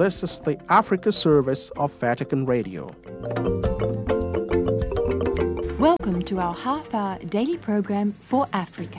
This is the Africa service of Vatican Radio. Welcome to our half-hour daily program for Africa.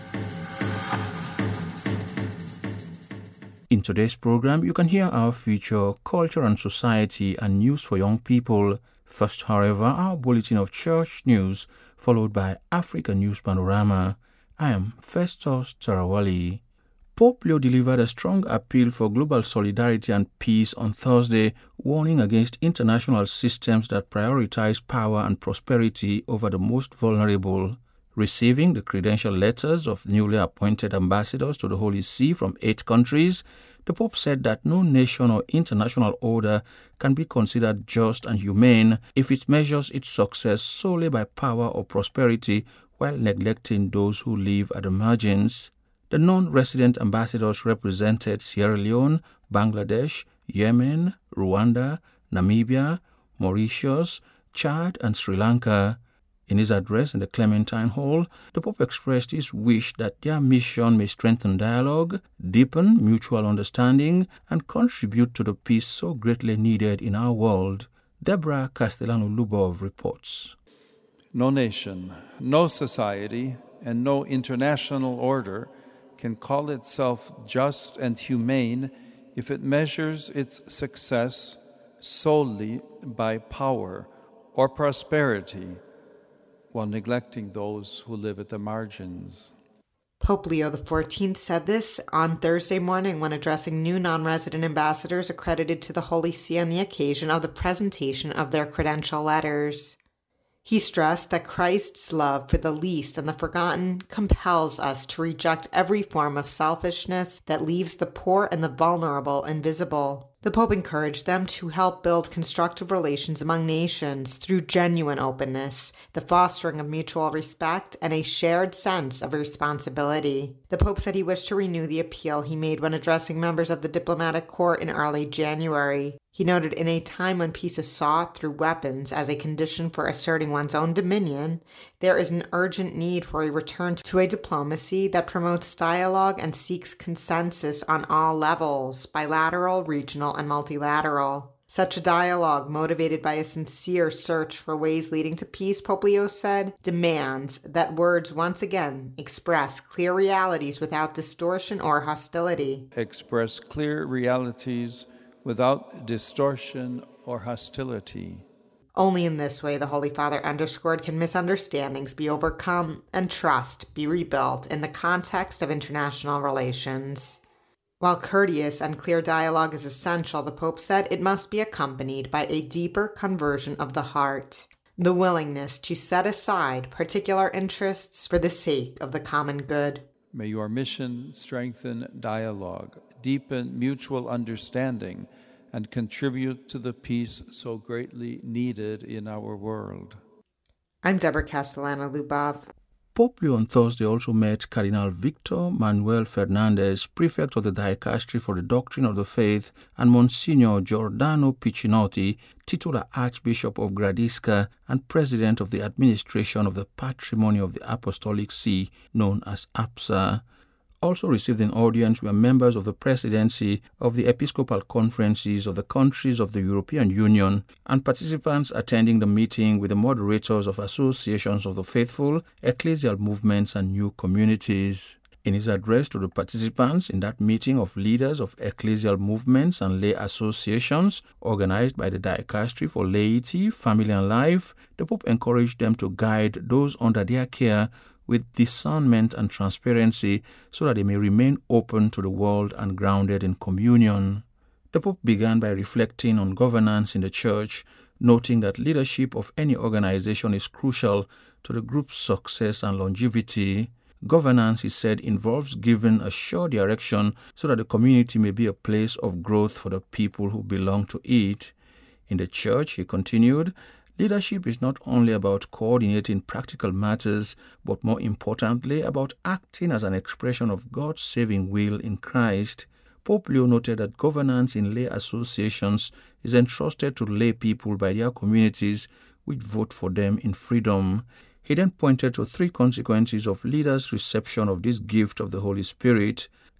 In today's program, you can hear our feature Culture and Society and News for Young People. First, however, our bulletin of church news, followed by Africa News Panorama. I am Festus Tarawali. Pope Leo delivered a strong appeal for global solidarity and peace on Thursday, warning against international systems that prioritize power and prosperity over the most vulnerable. Receiving the credential letters of newly appointed ambassadors to the Holy See from 8 countries, the Pope said that no nation or international order can be considered just and humane if it measures its success solely by power or prosperity while neglecting those who live at the margins. The non-resident ambassadors represented Sierra Leone, Bangladesh, Yemen, Rwanda, Namibia, Mauritius, Chad, and Sri Lanka. In his address in the Clementine Hall, the Pope expressed his wish that their mission may strengthen dialogue, deepen mutual understanding, and contribute to the peace so greatly needed in our world. Deborah Castellano-Lubov reports. No nation, no society, and no international order can call itself just and humane if it measures its success solely by power or prosperity while neglecting those who live at the margins. Pope Leo XIV said this on Thursday morning when addressing new non-resident ambassadors accredited to the Holy See on the occasion of the presentation of their credential letters. He stressed that Christ's love for the least and the forgotten compels us to reject every form of selfishness that leaves the poor and the vulnerable invisible. The Pope encouraged them to help build constructive relations among nations through genuine openness, the fostering of mutual respect, and a shared sense of responsibility. The Pope said he wished to renew the appeal he made when addressing members of the diplomatic corps in early January. He noted in a time when peace is sought through weapons as a condition for asserting one's own dominion, there is an urgent need for a return to a diplomacy that promotes dialogue and seeks consensus on all levels, bilateral, regional, and multilateral. Such a dialogue, motivated by a sincere search for ways leading to peace, Pope Leo said, demands that words once again express clear realities without distortion or hostility. Express clear realities without distortion or hostility. Only in this way, the Holy Father underscored, can misunderstandings be overcome and trust be rebuilt in the context of international relations. While courteous and clear dialogue is essential, the Pope said it must be accompanied by a deeper conversion of the heart, the willingness to set aside particular interests for the sake of the common good. May your mission strengthen dialogue, deepen mutual understanding, and contribute to the peace so greatly needed in our world. I'm Deborah Castellano-Lubov. Pope Leo on Thursday also met Cardinal Victor Manuel Fernandez, prefect of the Dicastery for the Doctrine of the Faith, and Monsignor Giordano Piccinotti, titular Archbishop of Gradisca and President of the Administration of the Patrimony of the Apostolic See, known as APSA. Also received in audience were members of the presidency of the Episcopal Conferences of the countries of the European Union and participants attending the meeting with the moderators of associations of the faithful, ecclesial movements, and new communities. In his address to the participants in that meeting of leaders of ecclesial movements and lay associations organized by the Dicastery for Laity, Family and Life, the Pope encouraged them to guide those under their care with discernment and transparency so that they may remain open to the world and grounded in communion. The Pope began by reflecting on governance in the Church, noting that leadership of any organization is crucial to the group's success and longevity. Governance, he said, involves giving a sure direction so that the community may be a place of growth for the people who belong to it. In the Church, he continued, leadership is not only about coordinating practical matters, but more importantly, about acting as an expression of God's saving will in Christ. Pope Leo noted that governance in lay associations is entrusted to lay people by their communities, which vote for them in freedom. He then pointed to 3 consequences of leaders' reception of this gift of the Holy Spirit: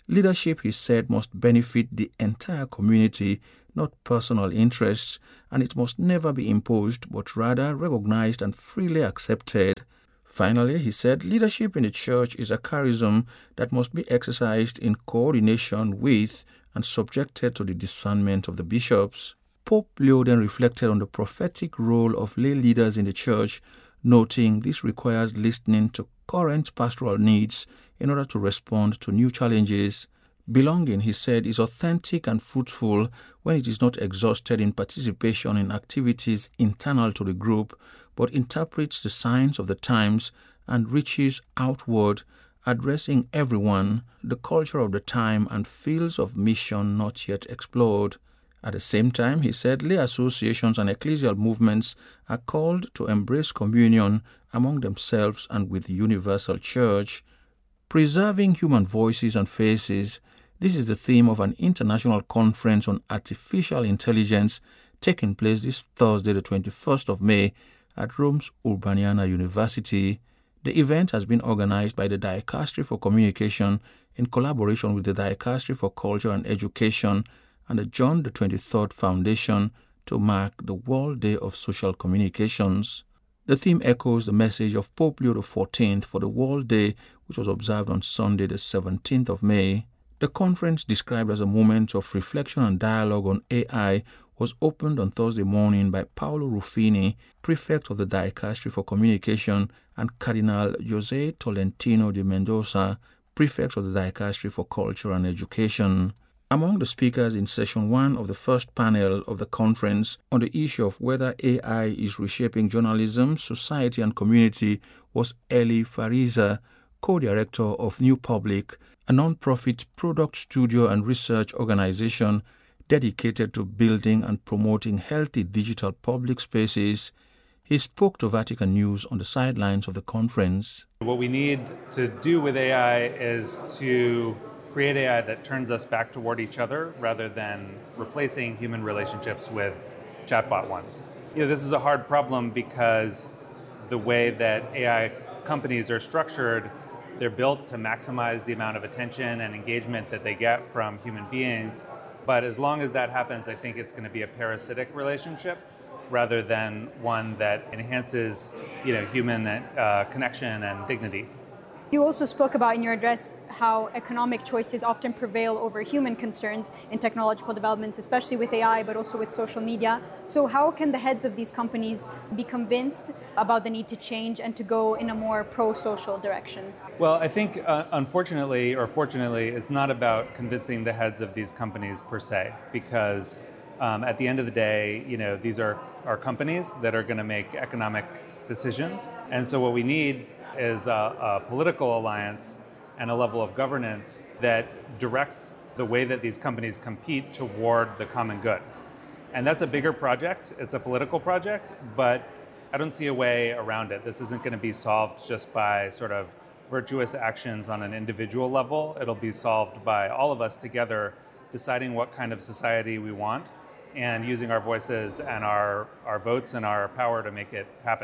Leadership, he said, must benefit the entire community, not personal interests, and it must never be imposed, but rather recognized and freely accepted. Finally, he said, leadership in the church is a charism that must be exercised in coordination with and subjected to the discernment of the bishops. Pope Leo then reflected on the prophetic role of lay leaders in the church, noting this requires listening to current pastoral needs in order to respond to new challenges. Belonging, he said, is authentic and fruitful when it is not exhausted in participation in activities internal to the group, but interprets the signs of the times and reaches outward, addressing everyone, the culture of the time and fields of mission not yet explored. At the same time, he said, lay associations and ecclesial movements are called to embrace communion among themselves and with the universal church. Preserving human voices and faces, this is the theme of an international conference on artificial intelligence taking place this Thursday, the 21st of May, at Rome's Urbaniana University. The event has been organized by the Dicastery for Communication in collaboration with the Dicastery for Culture and Education and the John the 23rd Foundation to mark the World Day of Social Communications. The theme echoes the message of Pope Leo XIV for the World Day, which was observed on Sunday, the 17th of May. The conference, described as a moment of reflection and dialogue on AI, was opened on Thursday morning by Paolo Ruffini, prefect of the Dicastery for Communication, and Cardinal José Tolentino de Mendoza, prefect of the Dicastery for Culture and Education. Among the speakers in session 1 of the first panel of the conference on the issue of whether AI is reshaping journalism, society, and community was Eli Fariza, co-director of New Public, a non-profit product studio and research organization dedicated to building and promoting healthy digital public spaces. He spoke to Vatican News on the sidelines of the conference. What we need to do with AI is to create AI that turns us back toward each other rather than replacing human relationships with chatbot ones. This is a hard problem because the way that AI companies are structured, they're built to maximize the amount of attention and engagement that they get from human beings. But as long as that happens, I think it's going to be a parasitic relationship rather than one that enhances, human connection and dignity. You also spoke about in your address how economic choices often prevail over human concerns in technological developments, especially with AI, but also with social media. So how can the heads of these companies be convinced about the need to change and to go in a more pro-social direction? Well, I think unfortunately or fortunately, it's not about convincing the heads of these companies per se, because at the end of the day, these are companies that are going to make economic decisions. And so what we need is a political alliance and a level of governance that directs the way that these companies compete toward the common good. And that's a bigger project. It's a political project, but I don't see a way around it. This isn't going to be solved just by sort of virtuous actions on an individual level. It'll be solved by all of us together deciding what kind of society we want and using our voices and our votes and our power to make it happen.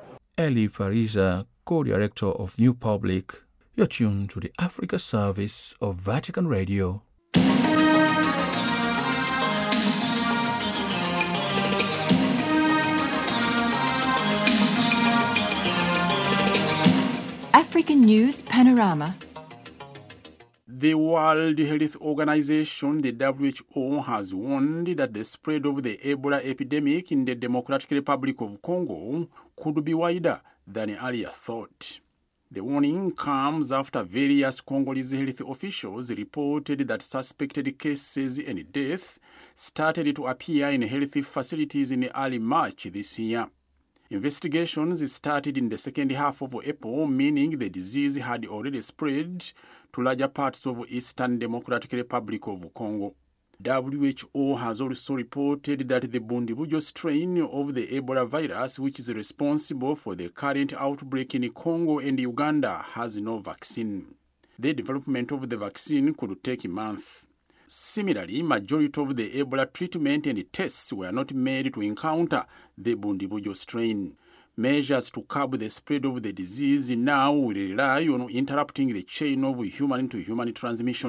Eli Fariza, co-director of New Public. You're tuned to the Africa service of Vatican Radio. African News Panorama. The World Health Organization, the WHO, has warned that the spread of the Ebola epidemic in the Democratic Republic of Congo could be wider than earlier thought. The warning comes after various Congolese health officials reported that suspected cases and deaths started to appear in health facilities in early March this year. Investigations started in the second half of April, meaning the disease had already spread to larger parts of Eastern Democratic Republic of Congo. WHO has also reported that the Bundibugyo strain of the Ebola virus, which is responsible for the current outbreak in Congo and Uganda, has no vaccine. The development of the vaccine could take months. Similarly, majority of the Ebola treatment and tests were not made to encounter the Bundibugyo strain. Measures to curb the spread of the disease now will rely on interrupting the chain of human-to-human transmission.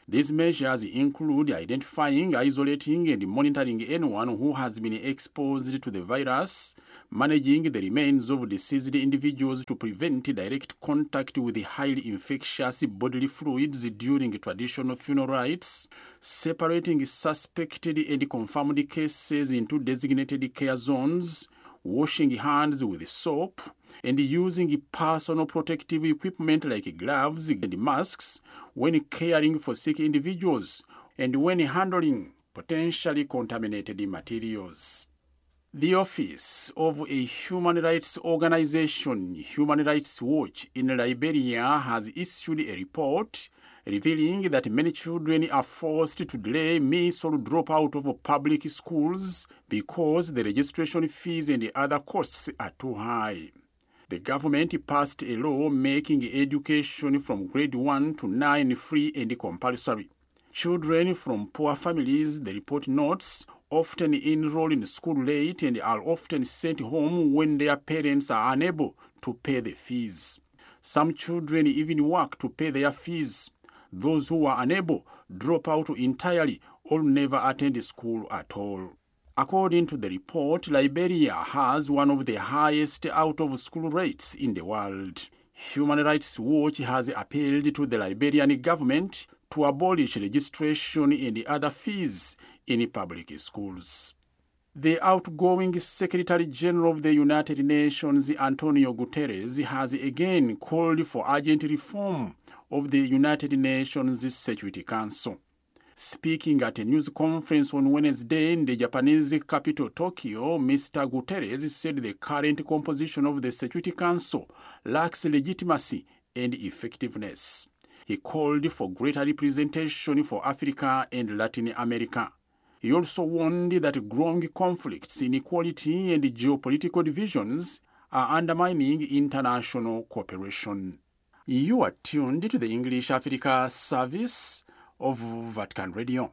These measures include identifying, isolating, and monitoring anyone who has been exposed to the virus, managing the remains of deceased individuals to prevent direct contact with highly infectious bodily fluids during traditional funeral rites, separating suspected and confirmed cases into designated care zones, washing hands with soap, and using personal protective equipment like gloves and masks when caring for sick individuals and when handling potentially contaminated materials. The Office of a Human Rights Organization, Human Rights Watch in Liberia, has issued a report revealing that many children are forced to delay, miss, or drop out of public schools because the registration fees and other costs are too high. The government passed a law making education from grade 1 to 9 free and compulsory. Children from poor families, the report notes, often enroll in school late and are often sent home when their parents are unable to pay the fees. Some children even work to pay their fees. Those who are unable drop out entirely or never attend school at all. According to the report, Liberia has one of the highest out-of-school rates in the world. Human Rights Watch has appealed to the Liberian government to abolish registration and other fees in public schools. The outgoing Secretary General of the United Nations, Antonio Guterres, has again called for urgent reform of the United Nations Security Council. Speaking at a news conference on Wednesday in the Japanese capital Tokyo, Mr. Guterres said the current composition of the Security Council lacks legitimacy and effectiveness. He called for greater representation for Africa and Latin America. He also warned that growing conflicts, inequality, and geopolitical divisions are undermining international cooperation. You are tuned to the English Africa service of Vatican Radio.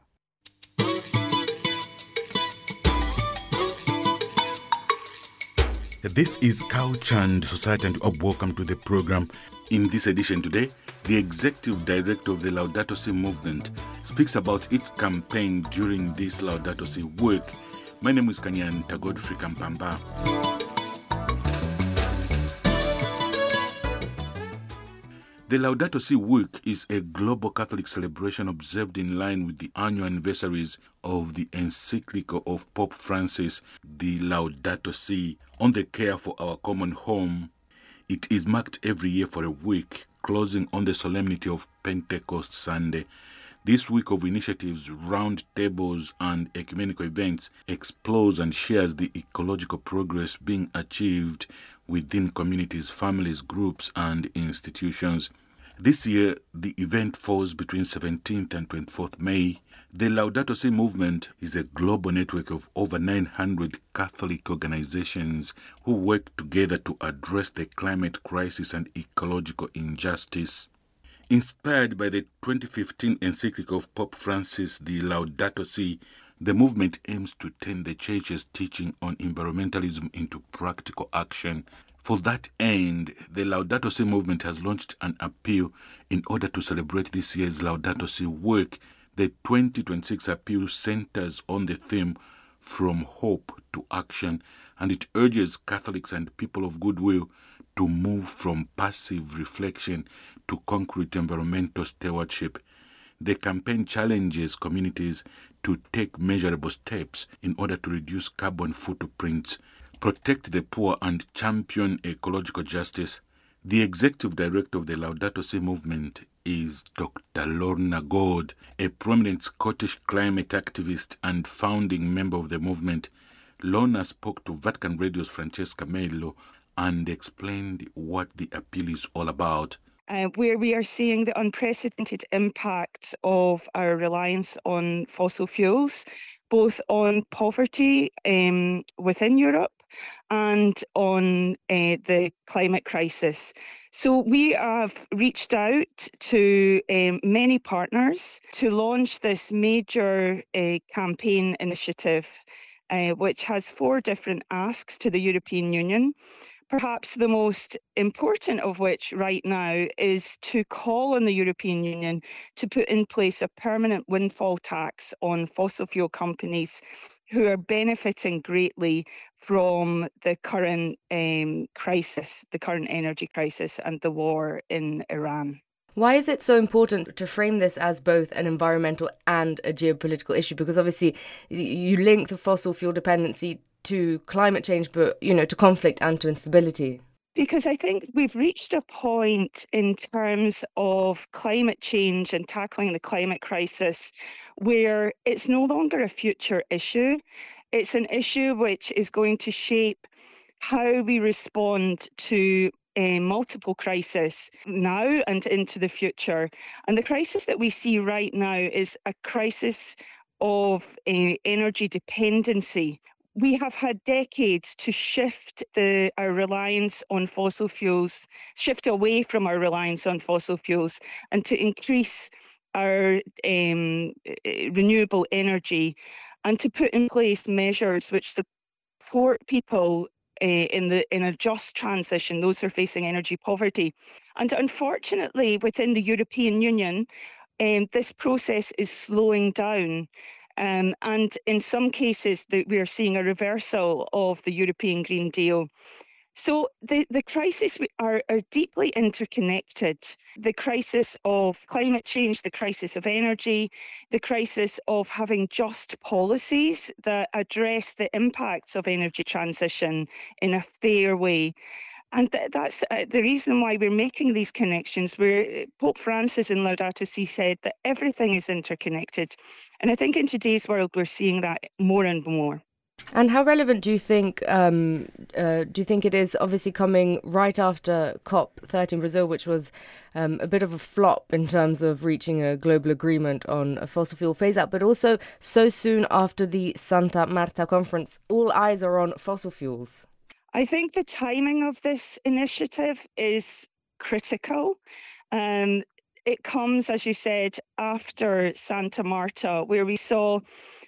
This is Couch and Society, and welcome to the program. In this edition today, the Executive Director of the Laudato Si movement speaks about its campaign during this Laudato Si week. My name is Kanyanta Godfrey Kampamba. The Laudato Si Week is a global Catholic celebration observed in line with the annual anniversaries of the encyclical of Pope Francis, the Laudato Si, on the care for our common home. It is marked every year for a week, closing on the solemnity of Pentecost Sunday. This week of initiatives, round tables, and ecumenical events explores and shares the ecological progress being achieved within communities, families, groups, and institutions. This year, the event falls between 17th and 24th May. The Laudato Si movement is a global network of over 900 Catholic organizations who work together to address the climate crisis and ecological injustice. Inspired by the 2015 encyclical of Pope Francis, the Laudato Si, the movement aims to turn the Church's teaching on environmentalism into practical action. For that end, the Laudato Si movement has launched an appeal in order to celebrate this year's Laudato Si week. The 2026 appeal centers on the theme From Hope to Action, and it urges Catholics and people of goodwill to move from passive reflection to concrete environmental stewardship. The campaign challenges communities to take measurable steps in order to reduce carbon footprints, protect the poor, and champion ecological justice. The executive director of the Laudato Si movement is Dr. Lorna God, a prominent Scottish climate activist and founding member of the movement. Lorna spoke to Vatican Radio's Francesca Mello and explained what the appeal is all about. Where we are seeing the unprecedented impact of our reliance on fossil fuels, both on poverty within Europe and on the climate crisis. So we have reached out to many partners to launch this major campaign initiative, which has 4 different asks to the European Union. Perhaps the most important of which right now is to call on the European Union to put in place a permanent windfall tax on fossil fuel companies who are benefiting greatly from the current crisis, the current energy crisis and the war in Iran. Why is it so important to frame this as both an environmental and a geopolitical issue? Because obviously you link the fossil fuel dependency to climate change, but, to conflict and to instability. Because I think we've reached a point in terms of climate change and tackling the climate crisis where it's no longer a future issue. It's an issue which is going to shape how we respond to multiple crises now and into the future. And the crisis that we see right now is a crisis of energy dependency. We have had decades to shift our reliance on fossil fuels, shift away from our reliance on fossil fuels, and to increase our renewable energy, and to put in place measures which support people in a just transition, those who are facing energy poverty. And unfortunately, within the European Union, this process is slowing down. And in some cases, we are seeing a reversal of the European Green Deal. So the crises are deeply interconnected. The crisis of climate change, the crisis of energy, the crisis of having just policies that address the impacts of energy transition in a fair way. And that's the reason why we're making these connections, where Pope Francis in Laudato Si said that everything is interconnected. And I think in today's world, we're seeing that more and more. And how relevant do you think it is, obviously coming right after COP30 in Brazil, which was a bit of a flop in terms of reaching a global agreement on a fossil fuel phase-out, but also so soon after the Santa Marta conference? All eyes are on fossil fuels. I think the timing of this initiative is critical. It comes, as you said, after Santa Marta, where we saw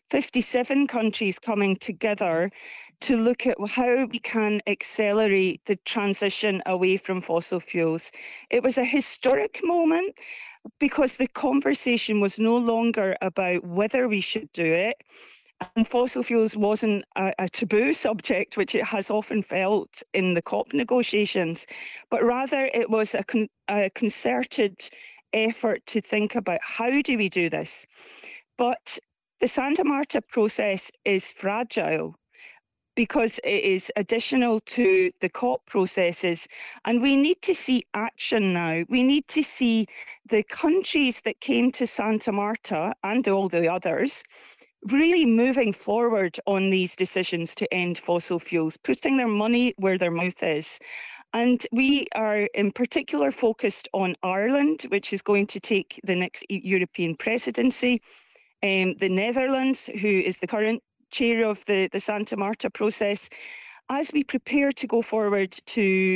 57 countries coming together to look at how we can accelerate the transition away from fossil fuels. It was a historic moment because the conversation was no longer about whether we should do it. And fossil fuels wasn't a taboo subject, which it has often felt in the COP negotiations, but rather it was a concerted effort to think about how do we do this. But the Santa Marta process is fragile because it is additional to the COP processes, and we need to see action now. We need to see the countries that came to Santa Marta and all the others really moving forward on these decisions to end fossil fuels, putting their money where their mouth is. And we are in particular focused on Ireland, which is going to take the next European presidency, the Netherlands, who is the current chair of the Santa Marta process, as we prepare to go forward to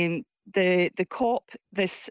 the COP this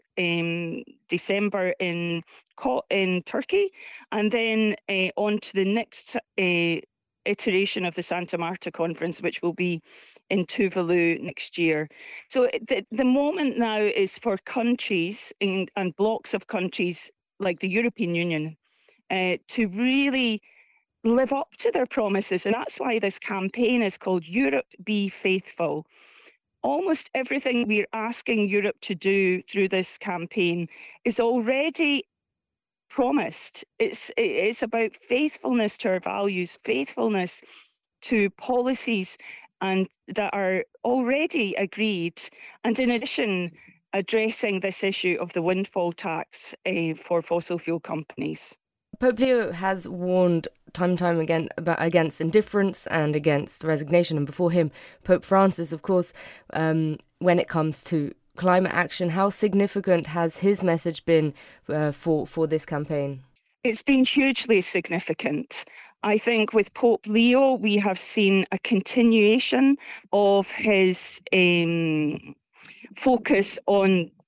December in Turkey, and then on to the next iteration of the Santa Marta conference, which will be in Tuvalu next year. So the moment now is for countries and blocks of countries like the European Union to really live up to their promises. And that's why this campaign is called Europe Be Faithful. Almost everything we're asking Europe to do through this campaign is already promised. It's about faithfulness to our values, faithfulness to policies and that are already agreed, and in addition, addressing this issue of the windfall tax for fossil fuel companies. Pope Leo has warned time and time again against indifference and against resignation. And before him, Pope Francis, of course, when it comes to climate action, how significant has his message been for this campaign? It's been hugely significant. I think with Pope Leo, we have seen a continuation of his focus on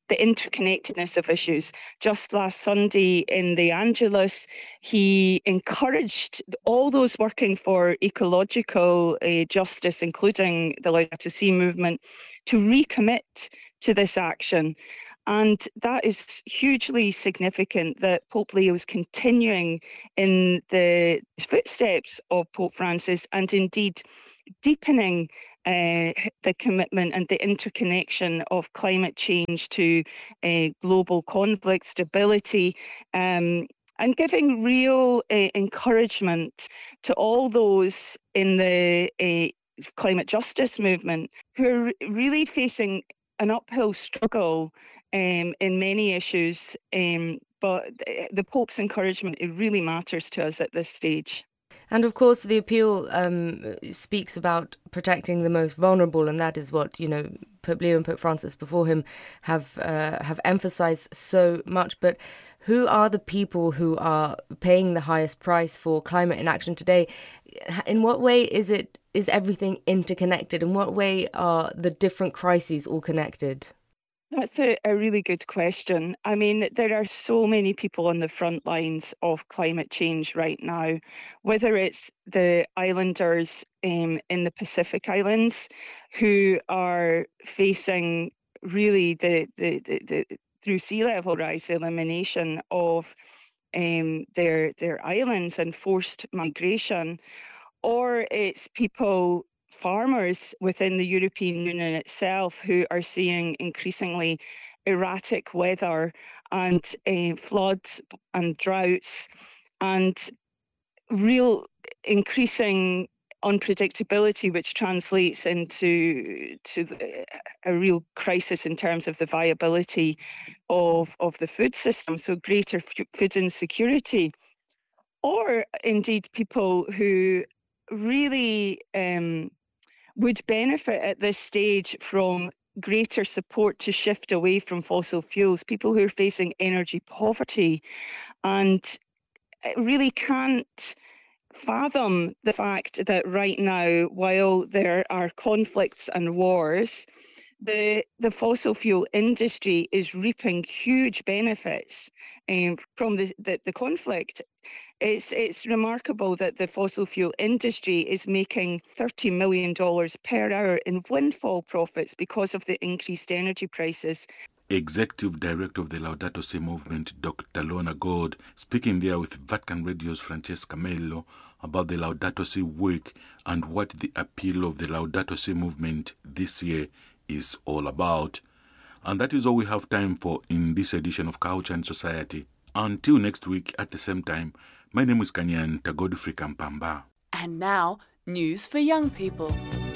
the interconnectedness of issues. Just last Sunday in the Angelus, he encouraged all those working for ecological justice, including the Laudato Si movement, to recommit to this action. And that is hugely significant that Pope Leo is continuing in the footsteps of Pope Francis and indeed deepening the commitment and the interconnection of climate change to global conflict, stability, and giving real encouragement to all those in the climate justice movement who are really facing an uphill struggle in many issues. But the Pope's encouragement, it really matters to us at this stage. And of course, the appeal speaks about protecting the most vulnerable, and that is what, you know, Pope Leo and Pope Francis before him have emphasized so much. But who are the people who are paying the highest price for climate inaction today? In what way is everything interconnected? In what way are the different crises all connected? That's a really good question. I mean, there are so many people on the front lines of climate change right now, whether it's the islanders in the Pacific Islands who are facing really the through sea level rise, the elimination of their islands and forced migration, or it's people, farmers within the European Union itself, who are seeing increasingly erratic weather and floods and droughts and real increasing unpredictability, which translates into a real crisis in terms of the viability of the food system, so greater food insecurity. Or indeed people who really would benefit at this stage from greater support to shift away from fossil fuels, people who are facing energy poverty and really can't fathom the fact that right now, while there are conflicts and wars, the fossil fuel industry is reaping huge benefits from the conflict. It's remarkable that the fossil fuel industry is making $30 million per hour in windfall profits because of the increased energy prices. Executive Director of the Laudato Si movement, Dr. Lorna Gold, speaking there with Vatican Radio's Francesca Mello about the Laudato Si week and what the appeal of the Laudato Si movement this year is all about. And that is all we have time for in this edition of Culture and Society. Until next week at the same time, my name is Kanyanta Godfrey Kampamba. And now, news for young people.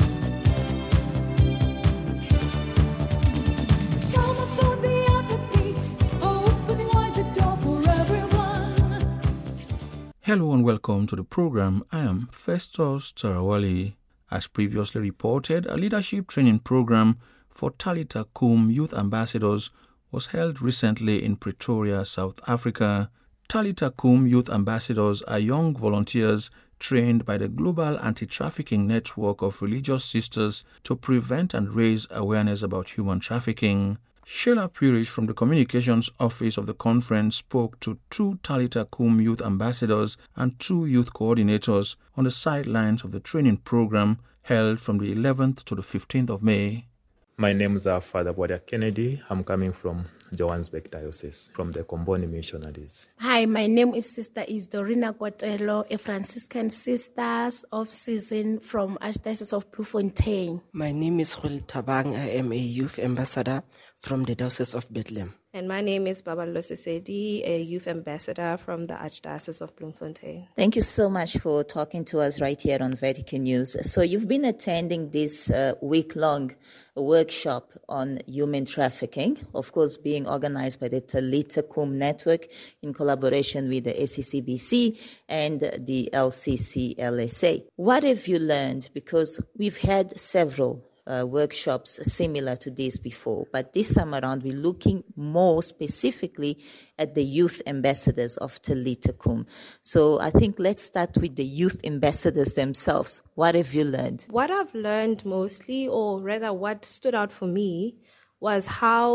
Hello and welcome to the program. I am Festus Tarawali. As previously reported, a leadership training program for Talitha Kum Youth Ambassadors was held recently in Pretoria, South Africa. Talitha Kum Youth Ambassadors are young volunteers trained by the Global Anti-Trafficking Network of Religious Sisters to prevent and raise awareness about human trafficking. Sheila Purish from the Communications Office of the conference spoke to 2 Talitha Kum Youth Ambassadors and 2 youth coordinators on the sidelines of the training program held from the 11th to the 15th of May. My name is Father Bodia Kennedy. I'm coming from Johannesburg Diocese, from the Comboni Missionaries. Hi, my name is Sister Isdorina Kotelo, a Franciscan Sisters of Season from Archdiocese of Bloemfontein. My name is Khul Tabang. I am a youth ambassador from the Diocese of Bethlehem. And my name is Babalo Sesedi, a youth ambassador from the Archdiocese of Bloemfontein. Thank you so much for talking to us right here on Vatican News. So you've been attending this week-long workshop on human trafficking, of course being organized by the Talitha Kum Network in collaboration with the SCCBC and the LCC-LSA. What have you learned? Because we've had several workshops similar to this before, but this time around we're looking more specifically at the youth ambassadors of Talitha Kum. So I think let's start with the youth ambassadors themselves. What have you learned? What I've learned mostly, or rather what stood out for me, was how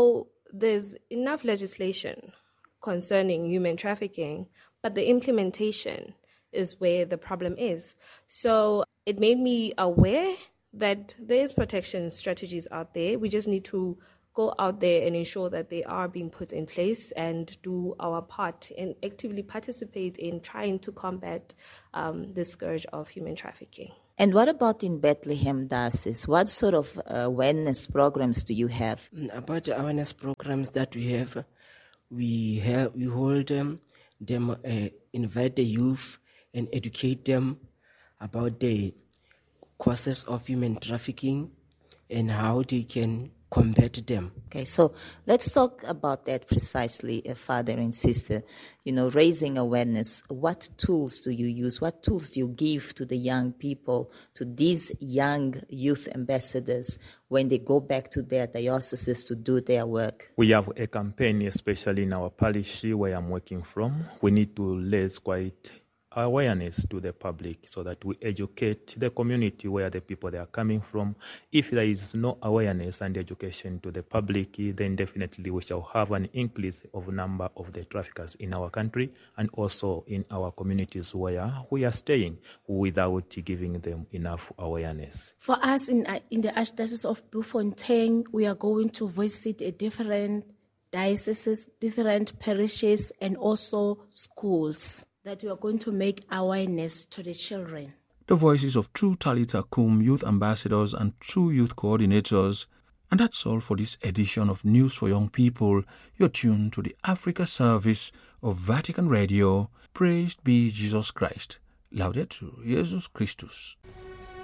there's enough legislation concerning human trafficking, but the implementation is where the problem is. So it made me aware that there is protection strategies out there. We just need to go out there and ensure that they are being put in place and do our part and actively participate in trying to combat the scourge of human trafficking. And what about in Bethlehem Diocese? What sort of awareness programs do you have? About the awareness programs that we hold them, invite the youth and educate them about the causes of human trafficking and how they can combat them. Okay, so let's talk about that precisely, Father and Sister. Raising awareness. What tools do you use? What tools do you give to the young people, to these young youth ambassadors when they go back to their dioceses to do their work? We have a campaign, especially in our parish where I'm working from. We need to raise quite awareness to the public so that we educate the community where the people they are coming from. If there is no awareness and education to the public, then definitely we shall have an increase of number of the traffickers in our country and also in our communities where we are staying without giving them enough awareness. For us in the Archdiocese of Bloemfontein, we are going to visit a different dioceses, different parishes, and also schools, that we are going to make awareness to the children. The voices of 2 Talitha Kum youth ambassadors and 2 youth coordinators. And that's all for this edition of News for Young People. You're tuned to the Africa service of Vatican Radio. Praised be Jesus Christ. Laudetur Jesus Christus.